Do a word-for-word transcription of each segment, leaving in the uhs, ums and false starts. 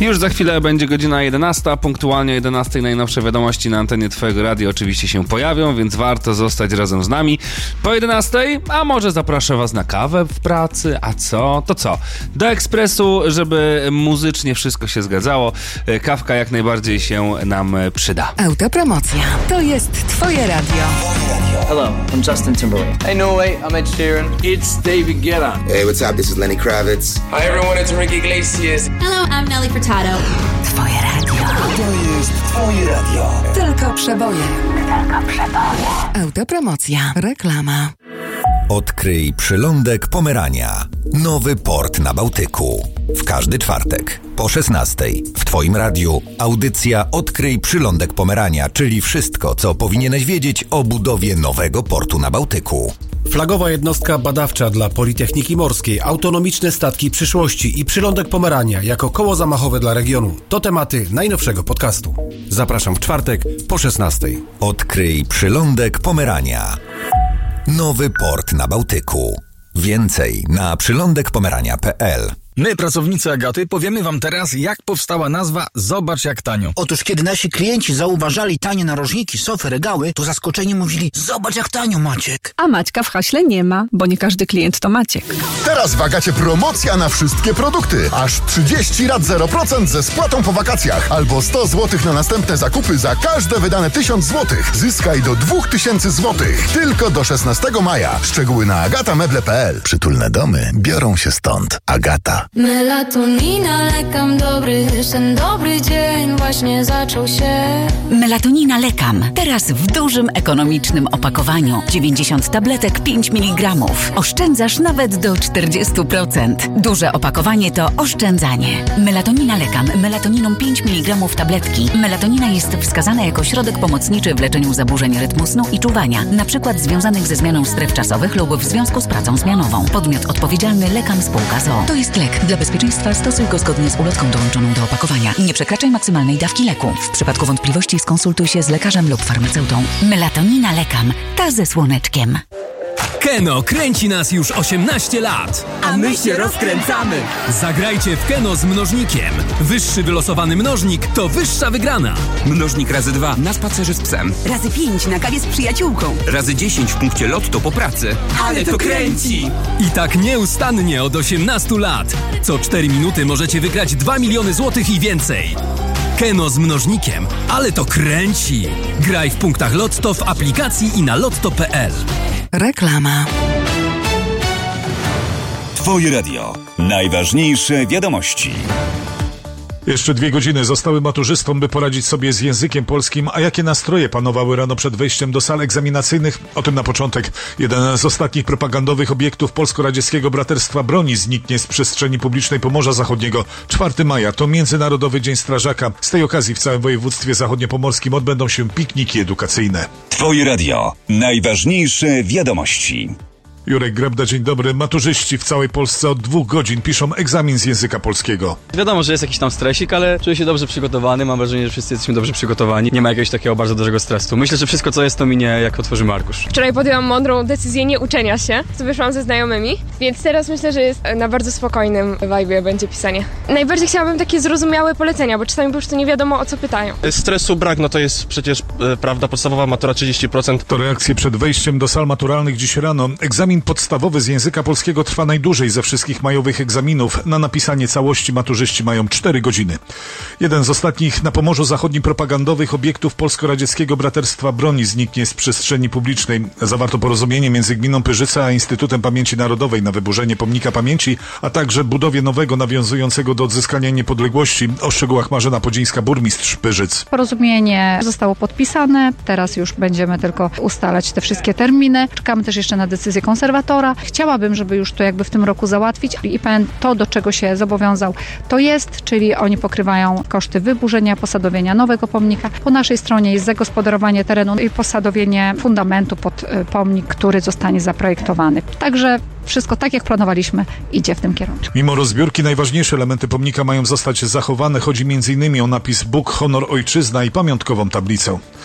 Już za chwilę będzie godzina jedenasta, punktualnie o jedenastej najnowsze wiadomości na antenie Twojego radia oczywiście się pojawią, więc warto zostać razem z nami po jedenastej, a może zaproszę Was na kawę w pracy, a co? To co? Do Ekspresu, żeby muzycznie wszystko się zgadzało. Kawka jak najbardziej się nam przyda. Autopromocja. To jest Twoje radio. Hello, I'm Justin Timberlake. Hey, no way, I'm Ed Sheeran. It's David Guetta. Hey, what's up? This is Lenny Kravitz. Hi everyone, it's Enrique Iglesias. Hello, I'm Nelly Furtado. Twoje radio. To jest Twoje radio. Tylko przeboje. Tylko przeboje. Autopromocja. Reklama. Odkryj przylądek Pomerania. Nowy port na Bałtyku. W każdy czwartek po szesnastej w Twoim radiu audycja Odkryj przylądek Pomerania, czyli wszystko, co powinieneś wiedzieć o budowie nowego portu na Bałtyku. Flagowa jednostka badawcza dla Politechniki Morskiej, autonomiczne statki przyszłości i przylądek Pomerania jako koło zamachowe dla regionu. To tematy najnowszego podcastu. Zapraszam w czwartek po szesnastej. Odkryj przylądek Pomerania. Nowy port na Bałtyku. Więcej na przylądek pomerania kropka p l. My, pracownicy Agaty, powiemy wam teraz, jak powstała nazwa Zobacz jak tanio. Otóż kiedy nasi klienci zauważali tanie narożniki, sofy, regały, to zaskoczeni mówili: zobacz jak tanio, Maciek. A Maćka w haśle nie ma, bo nie każdy klient to Maciek. Teraz w Agacie promocja na wszystkie produkty. Aż trzydzieści rat zero procent ze spłatą po wakacjach. Albo sto złotych na następne zakupy za każde wydane tysiąc złotych. Zyskaj do dwa tysiące złotych. Tylko do szesnastego maja. Szczegóły na agatameble kropka p l. Przytulne domy biorą się stąd. Agata. Melatonina, lekam dobry, ten dobry dzień właśnie zaczął się. Melatonina lekam. Teraz w dużym, ekonomicznym opakowaniu. dziewięćdziesiąt tabletek, pięć miligramów. Oszczędzasz nawet do czterdzieści procent. Duże opakowanie to oszczędzanie. Melatonina lekam. Melatoniną pięć miligramów tabletki. Melatonina jest wskazana jako środek pomocniczy w leczeniu zaburzeń rytmu snu i czuwania, na przykład związanych ze zmianą stref czasowych lub w związku z pracą zmianową. Podmiot odpowiedzialny Lekam Spółka z o o. To jest lek. Dla bezpieczeństwa stosuj go zgodnie z ulotką dołączoną do opakowania. Nie przekraczaj maksymalnej dawki leku. W przypadku wątpliwości skonsultuj się z lekarzem lub farmaceutą. Melatonina lekam. Ta ze słoneczkiem. Keno kręci nas już osiemnaście lat. A my się rozkręcamy. Zagrajcie w Keno z mnożnikiem. Wyższy wylosowany mnożnik to wyższa wygrana. Mnożnik razy dwa na spacerze z psem. Razy pięć na kawie z przyjaciółką. Razy dziesięć w punkcie lotto po pracy. Ale to kręci! I tak nieustannie od osiemnastu lat. Co cztery minuty możecie wygrać dwa miliony złotych i więcej. Keno z mnożnikiem. Ale to kręci! Graj w punktach Lotto w aplikacji i na lotto kropka p l. Reklama. Twoje radio. Najważniejsze wiadomości. Jeszcze dwie godziny zostały maturzystom, by poradzić sobie z językiem polskim. A jakie nastroje panowały rano przed wejściem do sal egzaminacyjnych? O tym na początek. Jeden z ostatnich propagandowych obiektów Polsko-Radzieckiego Braterstwa Broni zniknie z przestrzeni publicznej Pomorza Zachodniego. czwartego maja to Międzynarodowy Dzień Strażaka. Z tej okazji w całym województwie zachodniopomorskim odbędą się pikniki edukacyjne. Twoje radio. Najważniejsze wiadomości. Jurek Grebda, dzień dobry. Maturzyści w całej Polsce od dwóch godzin piszą egzamin z języka polskiego. Wiadomo, że jest jakiś tam stresik, ale czuję się dobrze przygotowany. Mam wrażenie, że wszyscy jesteśmy dobrze przygotowani. Nie ma jakiegoś takiego bardzo dużego stresu. Myślę, że wszystko co jest to minie, jak otworzymy arkusz. Wczoraj podjęłam mądrą decyzję nie uczenia się. Wyszłam ze znajomymi, więc teraz myślę, że jest na bardzo spokojnym vibe'ie będzie pisanie. Najbardziej chciałabym takie zrozumiałe polecenia, bo czasami po prostu nie wiadomo o co pytają. Stresu brak, no to jest przecież e, prawda, podstawowa matura trzydzieści procent. To reakcje przed wejściem do sal maturalnych dziś rano. Egzamin podstawowy z języka polskiego trwa najdłużej ze wszystkich majowych egzaminów. Na napisanie całości maturzyści mają cztery godziny. Jeden z ostatnich na Pomorzu Zachodnim propagandowych obiektów Polsko-Radzieckiego Braterstwa Broni zniknie z przestrzeni publicznej. Zawarto porozumienie między gminą Pyrzyca a Instytutem Pamięci Narodowej na wyburzenie pomnika pamięci, a także budowie nowego nawiązującego do odzyskania niepodległości. O szczegółach Marzena Podzińska, burmistrz Pyrzyc. Porozumienie zostało podpisane. Teraz już będziemy tylko ustalać te wszystkie terminy. Czekamy też jeszcze na decyzję konserwatora. Chciałabym, żeby już to jakby w tym roku załatwić. I P N to, do czego się zobowiązał, to jest, czyli oni pokrywają koszty wyburzenia, posadowienia nowego pomnika. Po naszej stronie jest zagospodarowanie terenu i posadowienie fundamentu pod pomnik, który zostanie zaprojektowany. Także wszystko tak, jak planowaliśmy, idzie w tym kierunku. Mimo rozbiórki najważniejsze elementy pomnika mają zostać zachowane. Chodzi między innymi o napis Bóg, honor, ojczyzna i pamiątkową tablicę.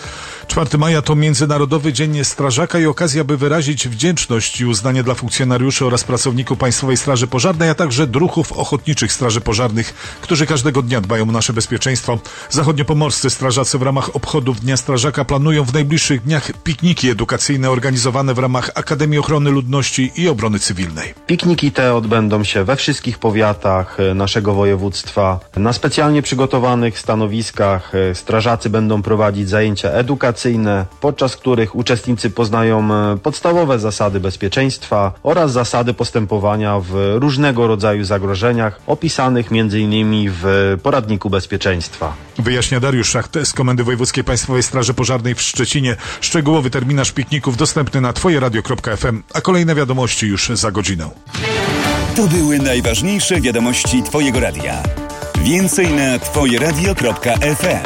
czwartego maja to Międzynarodowy Dzień Strażaka i okazja, by wyrazić wdzięczność i uznanie dla funkcjonariuszy oraz pracowników Państwowej Straży Pożarnej, a także druhów ochotniczych straży pożarnych, którzy każdego dnia dbają o nasze bezpieczeństwo. Zachodniopomorscy strażacy w ramach obchodów Dnia Strażaka planują w najbliższych dniach pikniki edukacyjne organizowane w ramach Akademii Ochrony Ludności i Obrony Cywilnej. Pikniki te odbędą się we wszystkich powiatach naszego województwa. Na specjalnie przygotowanych stanowiskach strażacy będą prowadzić zajęcia edukacyjne, podczas których uczestnicy poznają podstawowe zasady bezpieczeństwa oraz zasady postępowania w różnego rodzaju zagrożeniach opisanych między innymi w poradniku bezpieczeństwa. Wyjaśnia Dariusz Szacht z Komendy Wojewódzkiej Państwowej Straży Pożarnej w Szczecinie. Szczegółowy terminarz pikników dostępny na twoje radio kropka f m, a kolejne wiadomości już za godzinę. To były najważniejsze wiadomości Twojego radia. Więcej na twoje radio kropka f m.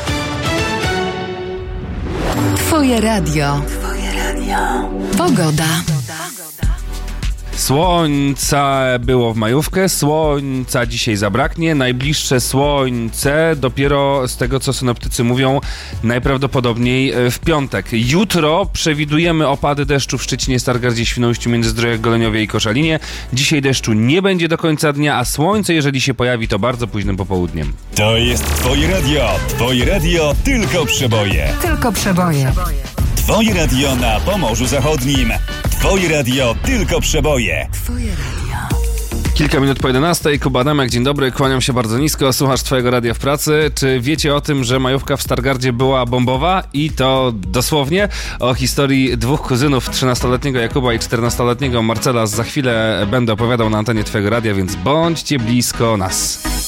Twoje radio. Twoje radio. Pogoda. Słońca było w majówkę, słońca dzisiaj zabraknie. Najbliższe słońce dopiero z tego, co synoptycy mówią, najprawdopodobniej w piątek. Jutro przewidujemy opady deszczu w Szczecinie, Stargardzie, Świnoujściu, Międzyzdrojach, Goleniowie i Koszalinie. Dzisiaj deszczu nie będzie do końca dnia, a słońce, jeżeli się pojawi, to bardzo późnym popołudniem. To jest Twoje radio. Twoje radio tylko przeboje. Tylko przeboje. Twoje radio na Pomorzu Zachodnim. Twoje radio tylko przeboje. Twoje radio. Kilka minut po jedenastej. Kuba Adamek, dzień dobry, kłaniam się bardzo nisko. Słuchasz Twojego radia w pracy. Czy wiecie o tym, że majówka w Stargardzie była bombowa? I to dosłownie. O historii dwóch kuzynów, trzynastoletniego Jakuba i czternastoletniego Marcela, za chwilę będę opowiadał na antenie Twojego radia, więc bądźcie blisko nas.